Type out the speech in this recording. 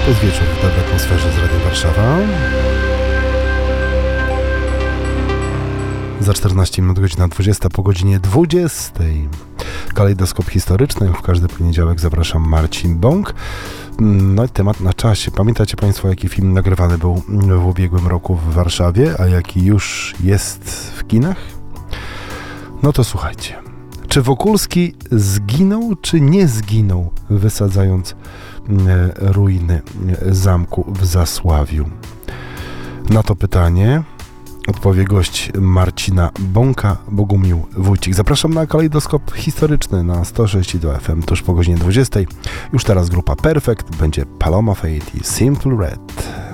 To jest wieczór w dobrej atmosferze z Radiem Warszawa. Za 14 minut godzina 20, po godzinie 20. Kalejdoskop historyczny. W każdy poniedziałek zapraszam, Marcin Bąk. No i temat na czasie. Pamiętacie Państwo, jaki film nagrywany był w ubiegłym roku w Warszawie, a jaki już jest w kinach? No to słuchajcie. Czy Wokulski zginął, czy nie zginął, wysadzając ruiny zamku w Zasławiu? Na to pytanie odpowie gość Marcina Bąka, Bogumił Wójcik. Zapraszam na kalejdoskop historyczny na 106,2 FM tuż po godzinie 20. Już teraz grupa Perfect, będzie Paloma Faith i Simple Red.